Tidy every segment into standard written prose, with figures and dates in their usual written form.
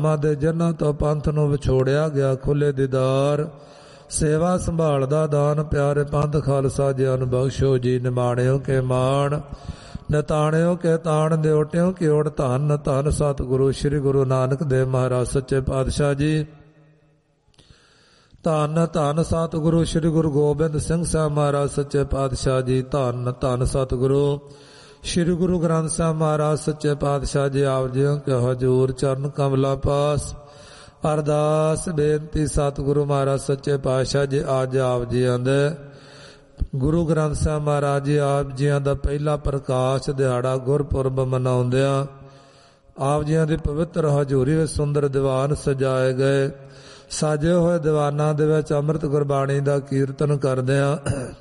ਦੇ ਜਿਨ੍ਹਾਂ ਤੋਂ ਪੰਥ ਨੂੰ ਵਿਛੋੜਿਆ ਗਿਆ ਖੁੱਲੇ ਦੀਦਾਰ, ਸੇਵਾ ਸੰਭਾਲਦਾ ਦਾਨ ਪਿਆਰੇ ਪੰਥ ਖਾਲਸਾ ਜੀ ਨੂੰ ਬਖਸ਼ੋ ਜੀ। ਨਿਮਾਣਿਓ ਕੇ ਮਾਣ ਨਿਤਾਣਿਓ ਕੇ ਤਾਣ ਦਿਓਟਿਓ ਕੀ ਓੜ ਧੰਨ ਧੰਨ ਸਤਿਗੁਰੂ ਸ੍ਰੀ ਗੁਰੂ ਨਾਨਕ ਦੇਵ ਮਹਾਰਾਜ ਸੱਚੇ ਪਾਤਸ਼ਾਹ ਜੀ। ਧੰਨ ਧੰਨ ਸਤਿਗੁਰੂ ਸ੍ਰੀ ਗੁਰੂ ਗੋਬਿੰਦ ਸਿੰਘ ਸਾਹਿਬ ਮਹਾਰਾਜ ਸੱਚੇ ਪਾਤਸ਼ਾਹ ਜੀ। ਧੰਨ ਧੰਨ ਸਤਿਗੁਰੂ ਸ੍ਰੀ ਗੁਰੂ ਗ੍ਰੰਥ ਸਾਹਿਬ ਮਹਾਰਾਜ ਸੱਚੇ ਪਾਤਸ਼ਾਹ ਜੀ। ਆਪ ਜੀਓ ਕੇ ਹਜ਼ੂਰ ਚਰਨ ਕਮਲਾ ਪਾਸ ਅਰਦਾਸ ਬੇਨਤੀ ਸਤਿਗੁਰੂ ਮਹਾਰਾਜ ਸੱਚੇ ਪਾਤਸ਼ਾਹ ਜੀ। ਅੱਜ ਆਪ ਜੀਆਂ ਦੇ ਗੁਰੂ ਗ੍ਰੰਥ ਸਾਹਿਬ ਮਹਾਰਾਜ ਜੀ ਆਪ ਜੀਆਂ ਦਾ ਪਹਿਲਾ ਪ੍ਰਕਾਸ਼ ਦਿਹਾੜਾ ਗੁਰਪੁਰਬ ਮਨਾਉਂਦਿਆਂ ਆਪ ਜੀਆਂ ਦੀ ਪਵਿੱਤਰ ਹਜ਼ੂਰੀ ਵਿੱਚ ਸੁੰਦਰ ਦੀਵਾਨ ਸਜਾਏ ਗਏ। ਸਾਜੇ ਹੋਏ ਦੀਵਾਨਾਂ ਦੇ ਵਿੱਚ ਅੰਮ੍ਰਿਤ ਗੁਰਬਾਣੀ ਦਾ ਕੀਰਤਨ ਕਰਦਿਆਂ,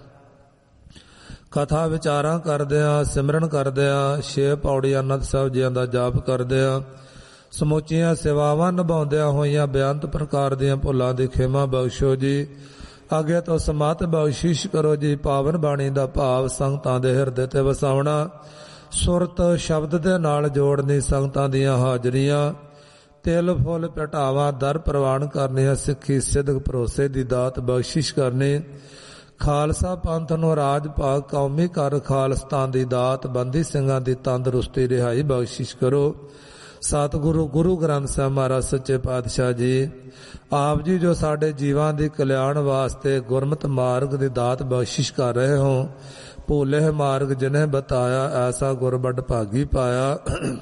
ਕਥਾ ਵਿਚਾਰਾਂ ਕਰਦਿਆਂ, ਸਿਮਰਨ ਕਰਦਿਆਂ, 6 ਪੌੜੀ ਆਨੰਦ ਸਾਹਿਬ ਜੀਆਂ ਦਾ ਜਾਪ ਕਰਦਿਆਂ, ਸਮੁੱਚੀਆਂ ਸੇਵਾਵਾਂ ਨਿਭਾਉਂਦਿਆਂ ਹੋਈਆਂ ਬੇਅੰਤ ਪ੍ਰਕਾਰ ਦੀਆਂ ਭੁੱਲਾਂ ਦੀ ਖਿਮਾ ਬਖਸ਼ੋ ਜੀ। ਅੱਗੇ ਤੋਂ ਸਮਤ ਬਖਸ਼ਿਸ਼ ਕਰੋ ਜੀ। ਪਾਵਨ ਬਾਣੀ ਦਾ ਭਾਵ ਸੰਗਤਾਂ ਦੇ ਹਿਰਦੇ ਤੇ ਵਸਾਉਣਾ, ਸੁਰਤ ਸ਼ਬਦ ਦੇ ਨਾਲ ਜੋੜਨੀ, ਸੰਗਤਾਂ ਦੀਆਂ ਹਾਜ਼ਰੀਆਂ, ਤਿਲ ਫੁੱਲ ਪਟਾਵਾ ਦਰ ਪ੍ਰਵਾਨ ਕਰਨੀਆਂ, ਸਿੱਖੀ ਸਿੱਧਕ ਭਰੋਸੇ ਦੀ ਦਾਤ ਬਖਸ਼ਿਸ਼ ਕਰਨੀ, ਖਾਲਸਾ ਪੰਥ ਨੂੰ ਰਾਜ ਭਾਗ ਕੌਮੀ ਕਰ ਖਾਲਸਤਾਨ ਦੀ ਦਾਤ, ਬੰਦੀ ਸਿੰਘਾਂ ਦੀ ਤੰਦਰੁਸਤੀ ਰਿਹਾਈ ਬਖਸ਼ਿਸ਼ ਕਰੋ। ਸਤਿਗੁਰੂ ਗੁਰੂ ਗ੍ਰੰਥ ਸਾਹਿਬ ਮਹਾਰਾਜ ਸੱਚੇ ਪਾਤਸ਼ਾਹ ਜੀ ਆਪ ਜੀ ਜੋ ਸਾਡੇ ਜੀਵਾਂ ਦੀ ਕਲਿਆਣ ਵਾਸਤੇ ਗੁਰਮਤਿ ਮਾਰਗ ਦੀ ਦਾਤ ਬਖਸ਼ਿਸ਼ ਕਰ ਰਹੇ ਹੋ, ਭੋਲੇ ਮਾਰਗ ਜਿਨੇ ਬਤਾਇਆ ਐਸਾ ਗੁਰਬੱਡ ਭਾਗੀ ਪਾਇਆ।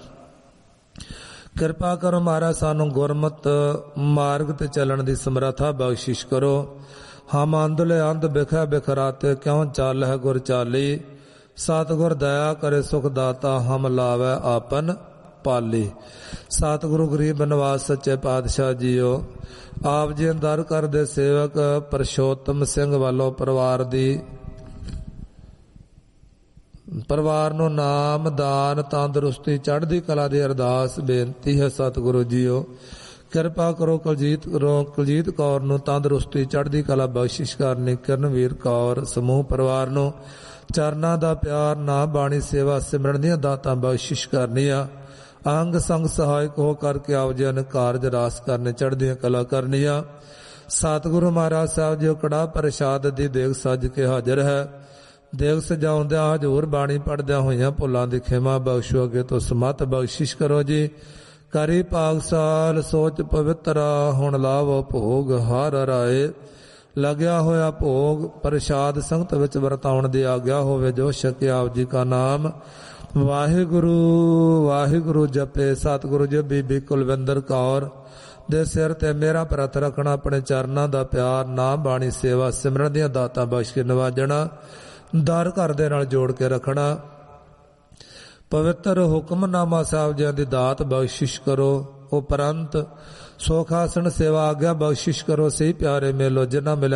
ਕਿਰਪਾ ਕਰੋ ਮਹਾਰਾਜ ਸਾਨੂੰ ਗੁਰਮਤਿ ਮਾਰਗ ਤੇ ਚੱਲਣ ਦੀ ਸਮਰੱਥਾ ਬਖਸ਼ਿਸ਼ ਕਰੋ। ਹਮ ਅੰਧਲੇ ਅੰਧ ਬਿਖੈ ਬਿਖਰਾਤੇ ਕਿਉਂ ਚੱਲ ਹੈ ਗੁਰ ਚਾਲੀ, ਸਤਿਗੁਰ ਦਇਆ ਕਰੇ ਸੁਖ ਦਾਤਾ ਹਮ ਲਾਵੈ ਆਪਨ ਪਾਲੀ। ਸਤਿਗੁਰੂ ਗਰੀਬ ਨਿਵਾਸ ਸੱਚੇ ਪਾਤਸ਼ਾਹ ਜੀਓ ਆਪ ਜੀ ਦਰ ਕਰਦੇ ਸੇਵਕ ਪਰਸ਼ੋਤਮ ਸਿੰਘ ਵੱਲੋਂ ਪਰਿਵਾਰ ਨੂੰ ਨਾਮ ਦਾਨ ਤੰਦਰੁਸਤੀ ਚੜ੍ਹਦੀ ਕਲਾ ਦੀ ਅਰਦਾਸ ਬੇਨਤੀ ਹੈ। ਸਤਿਗੁਰੂ ਜੀਓ ਕਿਰਪਾ ਕਰੋ ਕੁਲਜੀਤ ਕੌਰ ਨੂੰ ਤੰਦਰੁਸਤੀ ਚੜ੍ਹਦੀ ਕਲਾ ਬਖਸ਼ਿਸ਼ ਕਰਨੀ, ਕਿਰਨਵੀਰ ਕੌਰ ਸਮੂਹ ਪਰਿਵਾਰ ਨੂੰ ਚਰਨਾਂ ਦਾ ਪਿਆਰ ਨਾ ਬਾਣੀ ਸੇਵਾ ਸਿਮਰਨ ਦੀਆਂ ਦਾਤਾਂ ਬਖਸ਼ਿਸ਼ ਕਰਨੀਆਂ, ਅੰਗ ਸੰਗ ਸਹਾਇਕ ਹੋ ਕਰਕੇ ਆਪ ਜੀ ਨੇ ਕਾਰਜ ਰਾਸ ਕਰਨੇ, ਚੜ੍ਹਦੀਆਂ ਕਲਾ ਕਰਨੀਆਂ। ਸਤਿਗੁਰੂ ਮਹਾਰਾਜ ਸਾਹਿਬ ਜੀ ਕੜਾ ਪ੍ਰਸ਼ਾਦ ਦੀ ਦੇਗ ਸੱਜ ਕੇ ਹਾਜ਼ਰ ਹੈ। ਦੇਗ ਸਜਾਉਂਦਿਆਂ ਹਜ਼ੂਰ ਬਾਣੀ ਪੜ੍ਹਦਿਆਂ ਹੋਈਆਂ ਭੁੱਲਾਂ ਦੀ ਖਿਮਾ ਬਖਸ਼ੋ, ਅੱਗੇ ਤੋਂ ਸਮਤ ਬਖਸ਼ਿਸ਼ ਕਰੋ ਜੀ। ਕਰੀ ਪਾਗਸਾਲ ਸੋਚ ਪਵਿੱਤਰਾ ਹੁਣ ਲਾਵੋ ਭੋਗ ਹਰ ਰਾਏ, ਲੱਗਿਆ ਹੋਇਆ ਭੋਗ ਪ੍ਰਸ਼ਾਦ ਸੰਗਤ ਵਿੱਚ ਵਰਤਾਉਣ ਦੀ ਆਗਿਆ ਹੋਵੇ। ਜੋ ਛਕਿਆ ਆਪ ਜੀ ਕਾ ਨਾਮ ਵਾਹਿਗੁਰੂ ਵਾਹਿਗੁਰੂ ਜਪੇ। ਸਤਿਗੁਰੂ ਜੀ ਬੀਬੀ ਕੁਲਵਿੰਦਰ ਕੌਰ ਦੇ ਸਿਰ ਤੇ ਮੇਰਾ ਪ੍ਰਤ ਰੱਖਣਾ, ਆਪਣੇ ਚਰਨਾਂ ਦਾ ਪਿਆਰ ਨਾਮ ਬਾਣੀ ਸੇਵਾ ਸਿਮਰਨ ਦੀਆਂ ਦਾਤਾਂ ਬਖਸ਼ ਕੇ ਨਵਾਜਣਾ, ਦਰ ਘਰ ਦੇ ਨਾਲ ਜੋੜ ਕੇ ਰੱਖਣਾ। ਪਵਿੱਤਰ ਹੁਕਮਨਾਮਾ ਸਾਹਿਬ ਜੀ ਦੀ ਦਾਤ ਬਖਸ਼ਿਸ਼ ਕਰੋ। ਉਪਰੰਤ ਸੁਖ ਆਸਣ ਸੇਵਾ ਆਗਿਆ ਬਖਸ਼ਿਸ਼ ਕਰੋ। ਸਹੀ ਪਿਆਰੇ ਮੇਲੋ ਜਿਨ੍ਹਾਂ ਮਿਲਿਆ